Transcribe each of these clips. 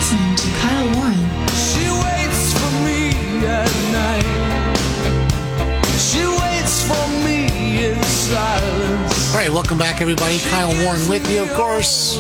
listening to Kyle Warren. She waits for me at night. She waits for me in silence. All right, welcome back, everybody. Kyle Warren with you, of course.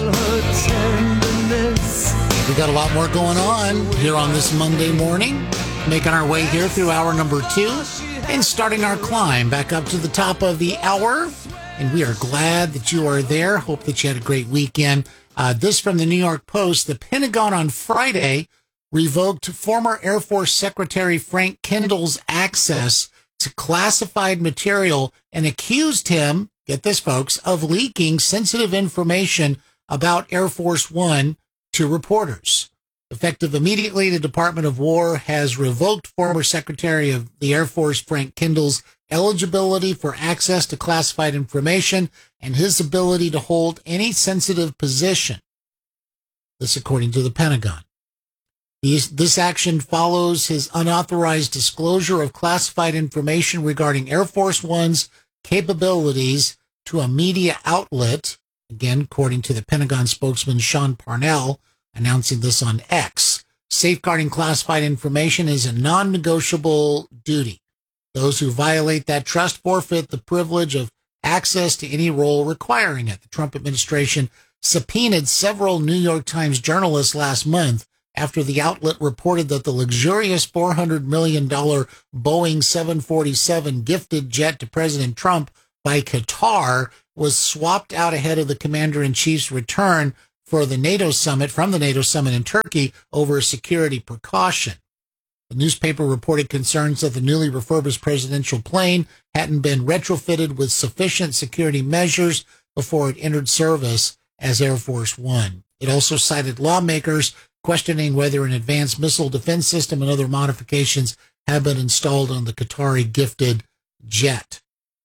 We got a lot more going on here on this Monday morning. Making our way here through hour number 2 and starting our climb back up to the top of the hour. And we are glad that you are there. Hope that you had a great weekend. This from the New York Post. The Pentagon on Friday revoked former Air Force Secretary Frank Kendall's access to classified material and accused him, get this folks, of leaking sensitive information about Air Force One to reporters. Effective immediately, the Department of War has revoked former Secretary of the Air Force Frank Kendall's eligibility for access to classified information and his ability to hold any sensitive position. This according to the Pentagon. This action follows his unauthorized disclosure of classified information regarding Air Force One's capabilities to a media outlet, again, according to the Pentagon spokesman Sean Parnell, announcing this on X. Safeguarding classified information is a non-negotiable duty. Those who violate that trust forfeit the privilege of access to any role requiring it. The Trump administration subpoenaed several New York Times journalists last month after the outlet reported that the luxurious $400 million Boeing 747 gifted jet to President Trump by Qatar was swapped out ahead of the commander-in-chief's return from the NATO summit in Turkey over a security precaution. The newspaper reported concerns that the newly refurbished presidential plane hadn't been retrofitted with sufficient security measures before it entered service as Air Force One. It also cited lawmakers questioning whether an advanced missile defense system and other modifications have been installed on the Qatari gifted jet.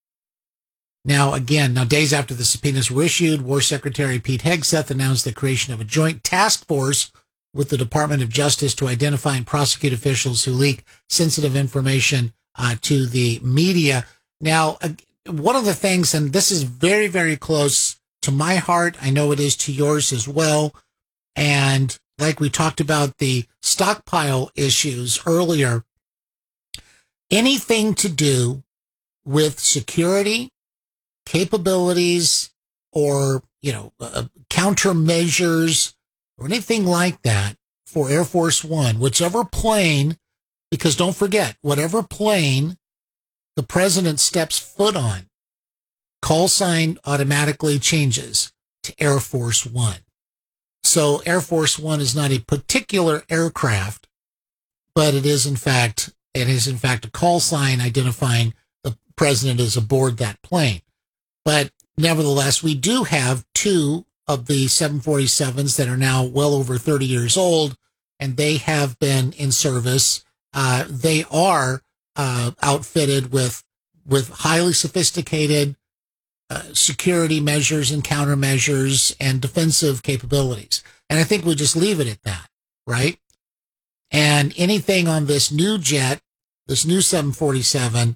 Now, days after the subpoenas were issued, War Secretary Pete Hegseth announced the creation of a joint task force with the Department of Justice to identify and prosecute officials who leak sensitive information to the media. Now, one of the things, and this is very, very close to my heart, I know it is to yours as well, and like we talked about the stockpile issues earlier, anything to do with security, capabilities, or, countermeasures or anything like that for Air Force One, whichever plane, because don't forget, whatever plane the president steps foot on, call sign automatically changes to Air Force One. So Air Force One is not a particular aircraft, but it is in fact a call sign identifying the president as aboard that plane. But nevertheless, we do have 2 of the 747s that are now well over 30 years old, and they have been in service. They are outfitted with highly sophisticated security measures and countermeasures and defensive capabilities. And I think we just leave it at that, right? And anything on this new jet, this new 747,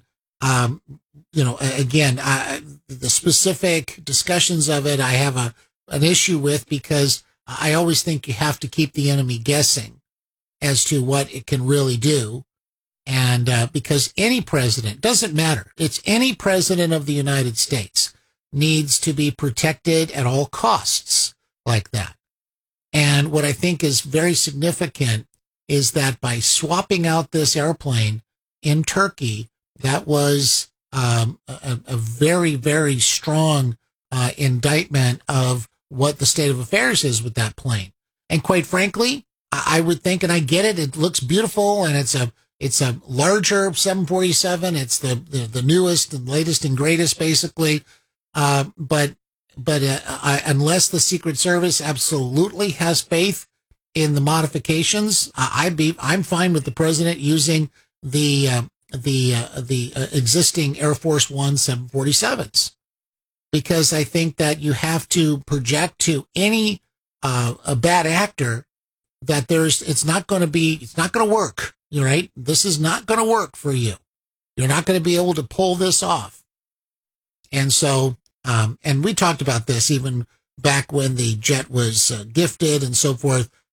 the specific discussions of it, I have an issue with, because I always think you have to keep the enemy guessing as to what it can really do. And because any president, doesn't matter, it's any president of the United States, needs to be protected at all costs like that. And what I think is very significant is that by swapping out this airplane in Turkey, that was a very, very strong indictment of what the state of affairs is with that plane. And quite frankly, I would think, and I get it, it looks beautiful, and it's a larger 747. It's the newest and latest and greatest, basically. But unless the Secret Service absolutely has faith in the modifications, I'm fine with the president using the existing Air Force One 747s, because I think that you have to project to any a bad actor that it's not going to work. Right? This is not going to work for you. You're not going to be able to pull this off. And so, and we talked about this even back when the jet was gifted and so forth.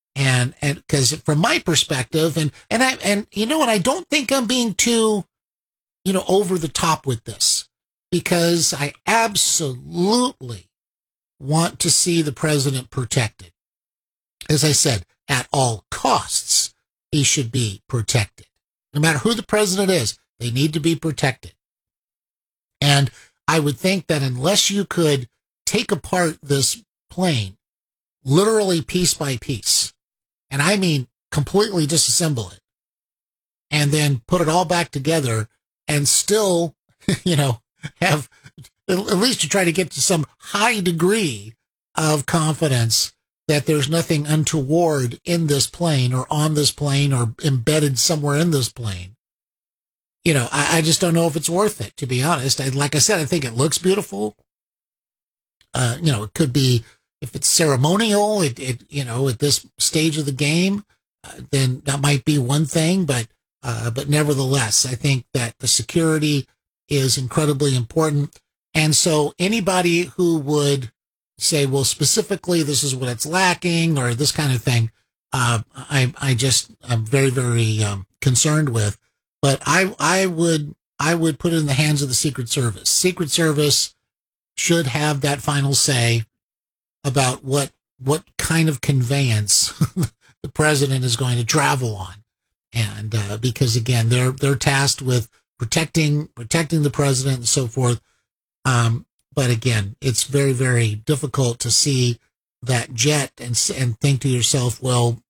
And because from my perspective, and I don't think I'm being too, over the top with this, because I absolutely want to see the president protected. As I said, at all costs, he should be protected. No matter who the president is, they need to be protected. And I would think that unless you could take apart this plane, literally piece by piece, and I mean completely disassemble it, and then put it all back together and still, have at least to try to get to some high degree of confidence that there's nothing untoward in this plane or on this plane or embedded somewhere in this plane. I just don't know if it's worth it, to be honest. Like I said, I think it looks beautiful. It could be, if it's ceremonial, at this stage of the game, then that might be one thing, but nevertheless, I think that the security is incredibly important. And so anybody who would say, well, specifically, this is what it's lacking or this kind of thing, I'm very, very concerned with. But I would put it in the hands of the Secret Service. Secret Service should have that final say about what kind of conveyance the president is going to travel on. And because, again, they're tasked with protecting the president and so forth. But again, it's very, very difficult to see that jet and think to yourself, well,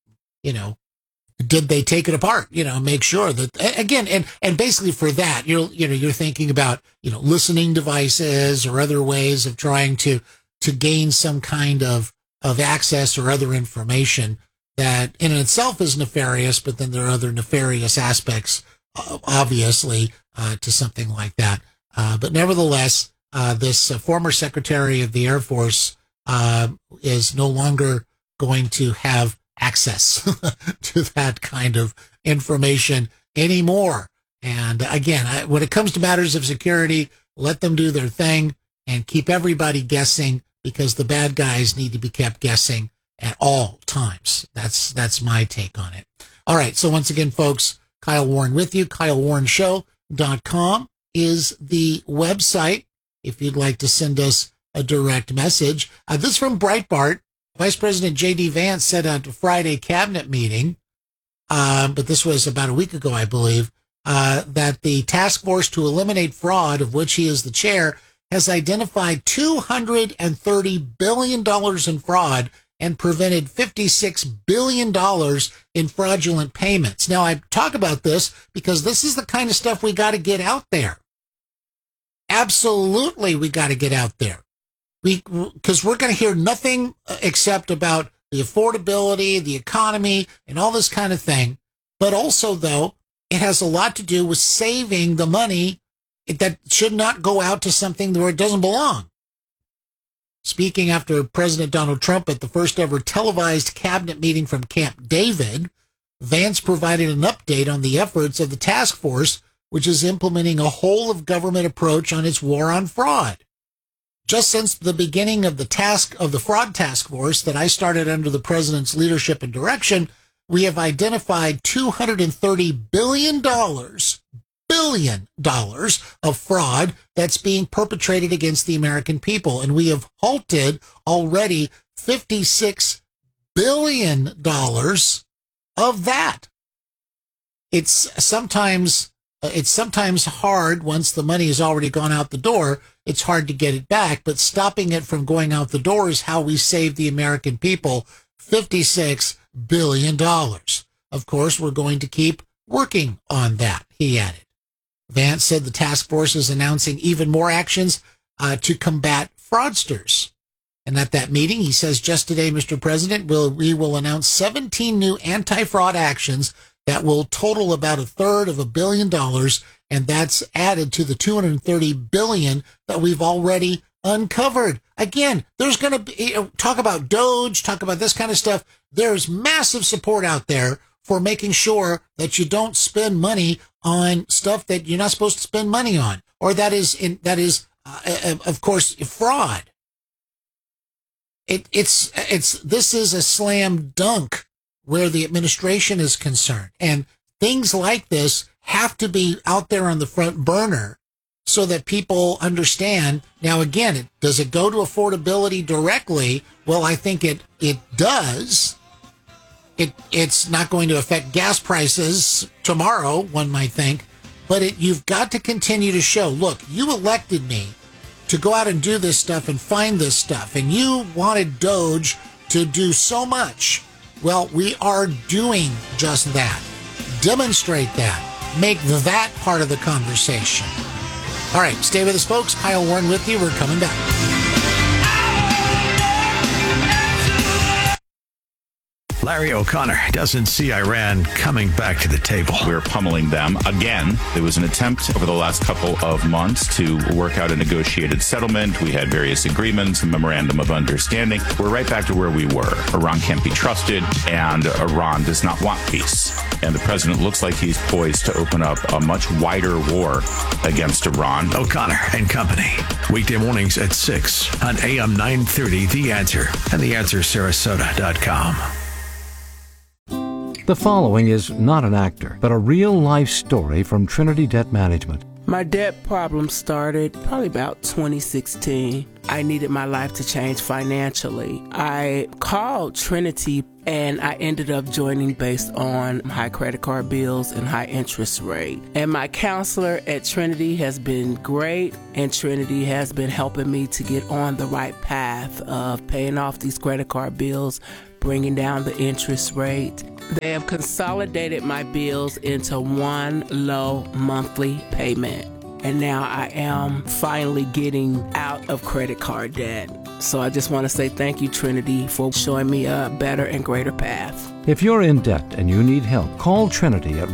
did they take it apart? Make sure that, again, and basically for that, you're thinking about, listening devices or other ways of trying to gain some kind of access or other information that in itself is nefarious, but then there are other nefarious aspects, obviously, to something like that. But nevertheless, this former Secretary of the Air Force is no longer going to have access to that kind of information anymore. And again, when it comes to matters of security, let them do their thing and keep everybody guessing, because the bad guys need to be kept guessing at all times. That's my take on it. All right. So once again, folks, Kyle Warren with you. KyleWarrenShow.com is the website if you'd like to send us a direct message. This is from Breitbart. Vice President J.D. Vance said at a Friday cabinet meeting, but this was about a week ago, I believe, that the task force to eliminate fraud, of which he is the chair, has identified $230 billion in fraud and prevented $56 billion in fraudulent payments. Now, I talk about this because this is the kind of stuff we got to get out there. Absolutely, we got to get out there. Because we're going to hear nothing except about the affordability, the economy, and all this kind of thing. But also, though, it has a lot to do with saving the money that should not go out to something where it doesn't belong. Speaking after President Donald Trump at the first ever televised cabinet meeting from Camp David, Vance provided an update on the efforts of the task force, which is implementing a whole of government approach on its war on fraud. Just since the beginning of the fraud task force that I started under the president's leadership and direction, we have identified $230 billion of fraud that's being perpetrated against the American people. And we have halted already $56 billion of that. It's sometimes hard once the money has already gone out the door. It's hard to get it back, but stopping it from going out the door is how we save the American people $56 billion. Of course, we're going to keep working on that, he added. Vance said the task force is announcing even more actions to combat fraudsters. And at that meeting, he says, just today, Mr. President, we will announce 17 new anti-fraud actions that will total about $250 million, and that's added to the $230 billion that we've already uncovered. Again, there's going to be, talk about DOGE, talk about this kind of stuff. There's massive support out there for making sure that you don't spend money on stuff that you're not supposed to spend money on, or that is, of course, fraud. This is a slam dunk where the administration is concerned. And things like this have to be out there on the front burner so that people understand. Now, again, does it go to affordability directly? Well, I think it does. It's not going to affect gas prices tomorrow, one might think. But you've got to continue to show, look, you elected me to go out and do this stuff and find this stuff. And you wanted DOGE to do so much. Well, we are doing just that. Demonstrate that. Make that part of the conversation. All right, stay with us, folks. Kyle Warren with you. We're coming back. Larry O'Connor doesn't see Iran coming back to the table. We're pummeling them again. There was an attempt over the last couple of months to work out a negotiated settlement. We had various agreements, a memorandum of understanding. We're right back to where we were. Iran can't be trusted, and Iran does not want peace. And the president looks like he's poised to open up a much wider war against Iran. O'Connor and Company. Weekday mornings at 6 on AM 930, The Answer, and TheAnswerSarasota.com. The following is not an actor, but a real-life story from Trinity Debt Management. My debt problem started probably about 2016. I needed my life to change financially. I called Trinity and I ended up joining based on high credit card bills and high interest rate. And my counselor at Trinity has been great, and Trinity has been helping me to get on the right path of paying off these credit card bills, bringing down the interest rate. They have consolidated my bills into one low monthly payment. And now I am finally getting out of credit card debt. So I just want to say thank you, Trinity, for showing me a better and greater path. If you're in debt and you need help, call Trinity at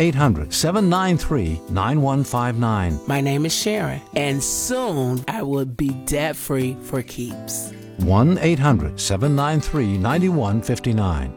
1-800-793-9159. My name is Sharon, and soon I will be debt-free for keeps. 1-800-793-9159.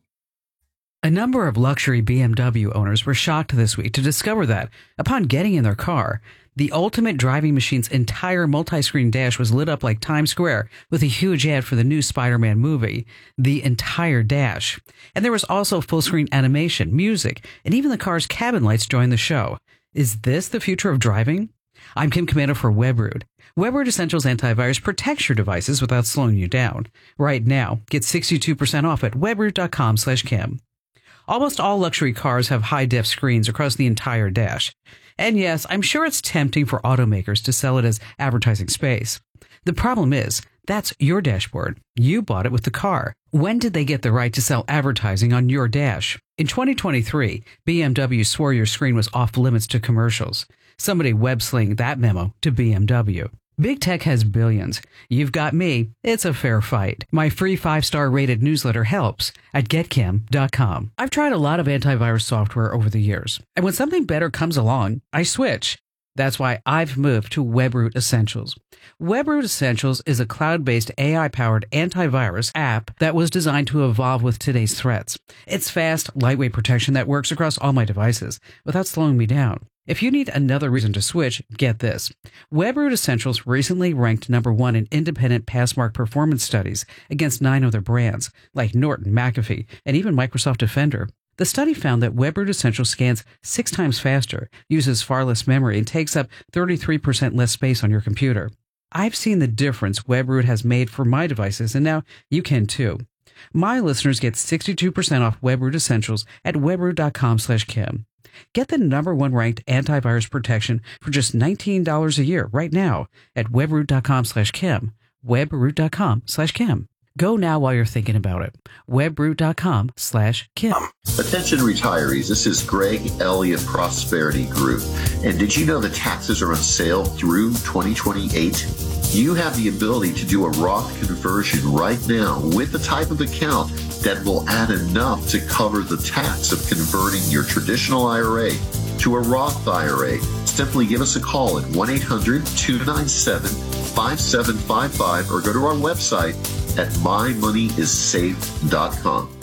A number of luxury BMW owners were shocked this week to discover that, upon getting in their car, the Ultimate Driving Machine's entire multi-screen dash was lit up like Times Square with a huge ad for the new Spider-Man movie, the entire dash. And there was also full-screen animation, music, and even the car's cabin lights joined the show. Is this the future of driving? I'm Kim Comando for Webroot. Webroot Essentials Antivirus protects your devices without slowing you down. Right now, get 62% off at webroot.com/Kim. Almost all luxury cars have high-def screens across the entire dash. And yes, I'm sure it's tempting for automakers to sell it as advertising space. The problem is, that's your dashboard. You bought it with the car. When did they get the right to sell advertising on your dash? In 2023, BMW swore your screen was off limits to commercials. Somebody web-slinged that memo to BMW. Big Tech has billions. You've got me. It's a fair fight. My free 5-star rated newsletter helps at getkim.com. I've tried a lot of antivirus software over the years, and when something better comes along, I switch. That's why I've moved to Webroot Essentials. Webroot Essentials is a cloud-based AI-powered antivirus app that was designed to evolve with today's threats. It's fast, lightweight protection that works across all my devices without slowing me down. If you need another reason to switch, get this. Webroot Essentials recently ranked #1 in independent Passmark performance studies against 9 other brands, like Norton, McAfee, and even Microsoft Defender. The study found that Webroot Essentials scans 6 times faster, uses far less memory, and takes up 33% less space on your computer. I've seen the difference Webroot has made for my devices, and now you can too. My listeners get 62% off Webroot Essentials at webroot.com/Kim. Get the #1 ranked antivirus protection for just $19 a year right now at webroot.com/Kim. Webroot.com/Kim. Go now while you're thinking about it. Webroot.com/Kim. Attention retirees, this is Greg Elliott Prosperity Group. And did you know that taxes are on sale through 2028? You have the ability to do a Roth conversion right now with the type of account that will add enough to cover the tax of converting your traditional IRA to a Roth IRA. Simply give us a call at 1-800-297-5755 or go to our website at mymoneyissafe.com.